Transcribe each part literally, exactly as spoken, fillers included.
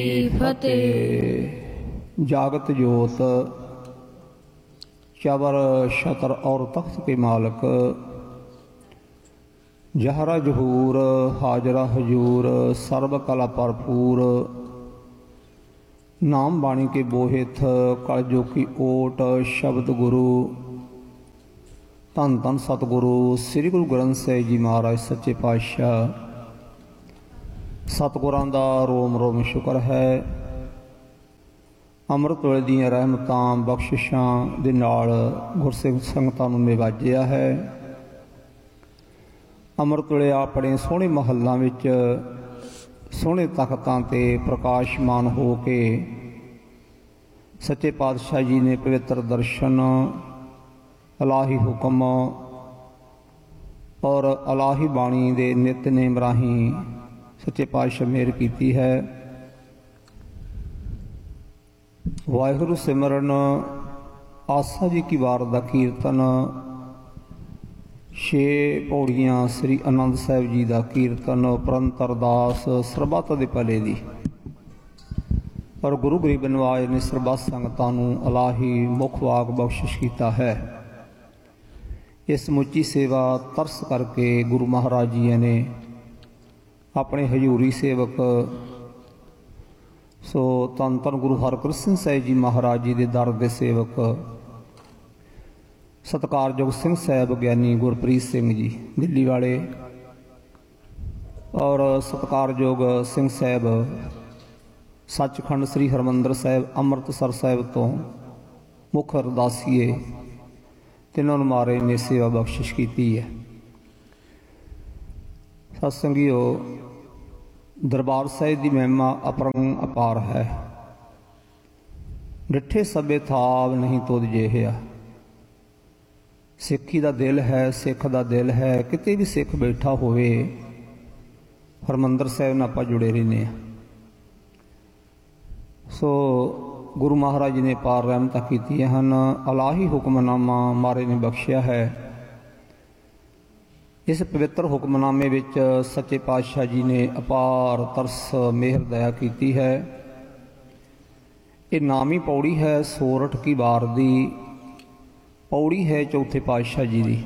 फतेह। जागत जोत चवर शतर और तख्त के मालक, जहरा जहूर हाजरा हजूर, सर्व कला भरपूर, नाम बाणी के बोहित, कलजो की ओट, शब्द गुरु धन धन सतगुरु श्री गुरु ग्रंथ साहिब जी महाराज सच्चे पातशाह। सतगुरां दा रोम रोम शुक्र है। अमृत वेले दीआं रहमतां बख्शिशां दे नाल गुरसिख संगतां नूं निवाजिया है। अमृत वेले अपने सोहणे महल्लां विच सोहणे तख्तां ते प्रकाशमान हो के सच्चे पातशाह जी ने पवित्र दर्शन, अलाही हुक्म और अलाही बाणी दे नितनेम राही सच्चे पातशाह मेहर कीती है। वाहिगुरु सिमरन, आसा जी की वार दा कीर्तन, छे पौड़ियां श्री आनंद साहिब जी का कीर्तन, उपरंत अरदास सरबत दे भले दी और गुरु गरीब नवाज ने सरबत संगतां नूं अलाही मुख वाग बख्शिश कीता है। इस समुची सेवा तरस करके गुरु महाराज जी ने अपने हजूरी सेवक सो धन धन गुरु हरकृष्ण साहिब जी महाराज जी के दर के सेवक सत्कारयोग सिंह साहब ज्ञानी गुरप्रीत सिंह जी दिल्ली वाले और सत्कारयोग सिंह साहब सचखंड श्री हरमंदर साहब अमृतसर साहब तो मुख अरदासीए तिन्हों मारे ने सेवा बख्शिश की है। सत्संगियो, दरबार साहिब की महिमा अपरंग अपार है। डिठे सबे थाव नहीं तुद जेहिया। सिक्खी का दिल है, सिख का दिल है, किते भी सिख बैठा होवे हरमंदर साहिब नाल आपां जुड़े रहने। सो गुरु महाराज जी ने पार रहमत की हैं। अलाही हुक्मनामा मारे ने बख्शिया है। इस पवित्र हुक्मनामे विच सच्चे पातशाह जी ने अपार तरस मेहर दया की है। ये नामी पौड़ी है सोरठ की वार दी, पौड़ी है चौथे पातशाह जी की।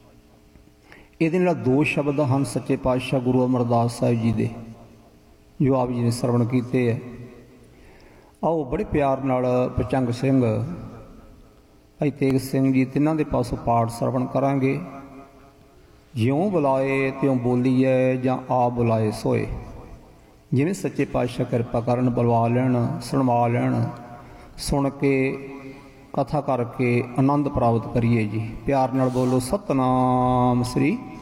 ये दो शब्द हैं सच्चे पातशाह गुरु अमरदास साहिब जी के, जो आप जी ने सरवण किए है। आओ बड़े प्यार नाल पचंग सिंह, भाई तेग सिंह जी तिन्हां दे पासों पाठ सरवण करांगे। ज्यों बुलाए त्यों बोलीए जां आप बुलाए सोए। जिवें सच्चे पातशाह किरपा करन बुलवा लैण, सुणवा लैण, सुन के कथा करके आनंद प्राप्त करिए जी। प्यार नाल बोलो सतनाम श्री